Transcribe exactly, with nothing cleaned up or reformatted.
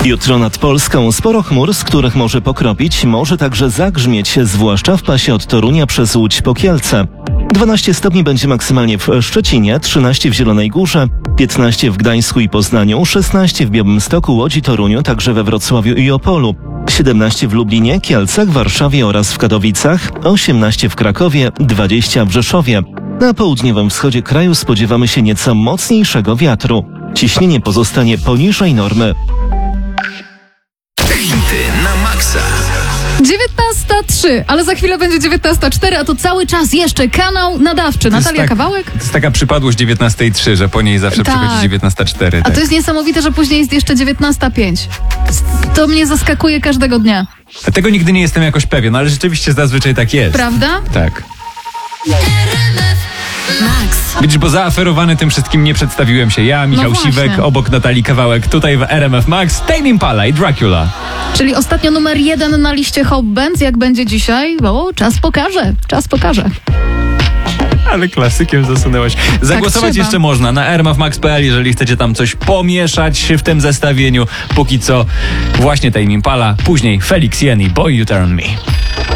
Jutro nad Polską sporo chmur, z których może pokropić, może także zagrzmieć, zwłaszcza w pasie od Torunia przez Łódź po Kielce. dwanaście stopni będzie maksymalnie w Szczecinie, trzynaście w Zielonej Górze, piętnaście w Gdańsku i Poznaniu, szesnaście w Białymstoku, Łodzi, Toruniu, także we Wrocławiu i Opolu, siedemnaście w Lublinie, Kielcach, Warszawie oraz w Katowicach, osiemnaście w Krakowie, dwadzieścia w Rzeszowie. Na południowym wschodzie kraju spodziewamy się nieco mocniejszego wiatru. Ciśnienie pozostanie poniżej normy. Hity na maksa. dziewiętnasta trzy, ale za chwilę będzie dziewiętnasta cztery, a to cały czas jeszcze kanał nadawczy. Natalia tak, Kawałek? To jest taka przypadłość dziewiętnastej trzy, że po niej zawsze Tak. przychodzi dziewiętnasta cztery. A Tak. to jest niesamowite, że później jest jeszcze dziewiętnasta pięć. To mnie zaskakuje każdego dnia. Tego nigdy nie jestem jakoś pewien, ale rzeczywiście zazwyczaj tak jest. Prawda? Tak. Widzisz, bo zaaferowany tym wszystkim nie przedstawiłem się ja, Michał No Siwek, właśnie. obok Natalii Kawałek, tutaj w R M F Max, Tame Impala i Dracula. Czyli ostatnio numer jeden na liście Hot Bands. Jak będzie dzisiaj? O, czas pokaże. Czas pokaże. Ale klasykiem zasunęłaś. Zagłosować trzeba. jeszcze można na r m f max kropka p l, jeżeli chcecie tam coś pomieszać w tym zestawieniu. Póki co właśnie Tame Impala, później Felix Jen i Boy You Turn Me.